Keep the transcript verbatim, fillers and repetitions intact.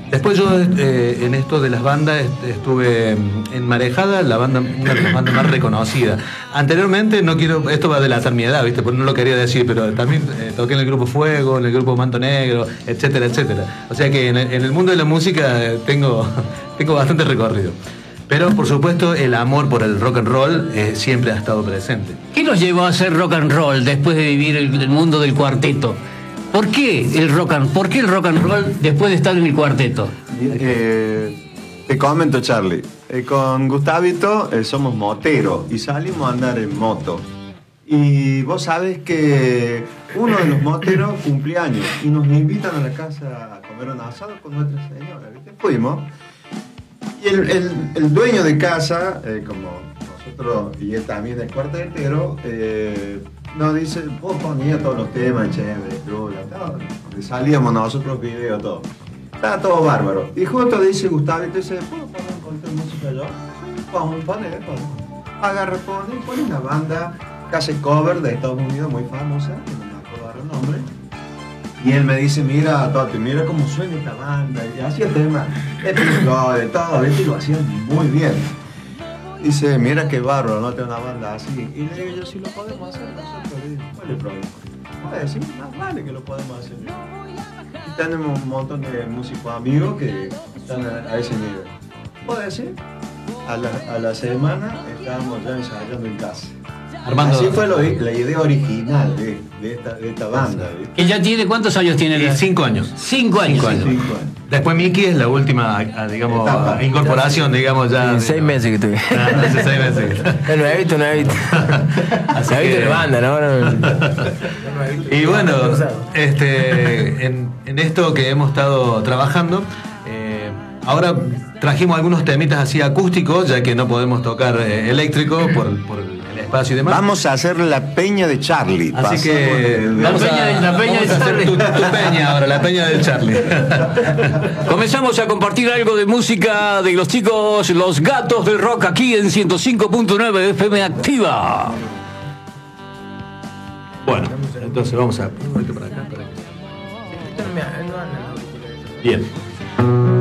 Después yo eh, en esto de las bandas estuve en Marejada, la banda, una de las bandas más reconocidas. Anteriormente, no quiero, esto va a delatar mi edad, ¿viste? Porque no lo quería decir, pero también eh, toqué en el grupo Fuego, en el grupo Manto Negro, etcétera, etcétera. O sea que en el, en el mundo de la música eh, tengo, tengo bastante recorrido. Pero por supuesto el amor por el rock and roll eh, siempre ha estado presente. ¿Qué nos llevó a hacer rock and roll después de vivir el, el mundo del cuarteto? ¿Por qué el rock and, ¿por qué el rock and roll después de estar en el cuarteto? Eh, te comento, Charlie. Eh, con Gustavito eh, somos moteros y salimos a andar en moto. Y vos sabés que uno de los moteros cumple años y nos invitan a la casa a comer un asado con nuestra señora, ¿viste? Fuimos. Y el, el, el dueño de casa, eh, como nosotros, y él también es cuartetero, eh, nos dice, vos ponías todos los temas, chévere, trula, todo. Y salíamos nosotros videos, todo. Estaba todo bárbaro. Y justo dice Gustavito, dice, ¿puedo poner cualquier música yo? Vamos, pone, pone. Agarra, pone, pone una banda que hace cover de Estados Unidos muy famosa, que no me acuerdo el nombre. Y él me dice, mira, Toti, mira cómo suena esta banda. Y hacía temas de de todo, ¿viste? Y lo hacían muy bien. Dice, mira qué bárbaro, no tengo una banda así. Y le digo yo, si lo podemos hacer nosotros. Le digo, ¿cuál es el problema? Puede decir, más vale que lo podemos hacer. Y tenemos un montón de músicos amigos que están a, a ese nivel. ¿Puedo decir? A la, a la semana estábamos ya ensayando en casa. Armando. Así fue lo, la idea original de, de, esta, de esta banda. ¿Viste? ¿Ella tiene cuántos años tiene? Eh, cinco años. Cinco años. Cinco años. Cinco años. Después Miki es la última, a, digamos, Etapa. incorporación, digamos, ya. Sí, seis meses que estuve. Ah, hace seis meses. No, nuevito, nuevito. Así Nuevito que- de banda, ¿no? Y bueno, este, en, en esto que hemos estado trabajando, eh, ahora trajimos algunos temitas así acústicos, ya que no podemos tocar eh, eléctrico por, por el espacio y demás. Vamos a hacer la peña de Charlie. Así Pasamos que de- de- vamos La peña a, de- la peña vamos de a hacer Charlie. tu, tu peña ahora, la peña del Charlie. Comenzamos a compartir algo de música de los chicos Los Gatos del Rock aquí en ciento cinco punto nueve F M Activa. Bueno, entonces vamos a un poquito para acá. Para que... Bien.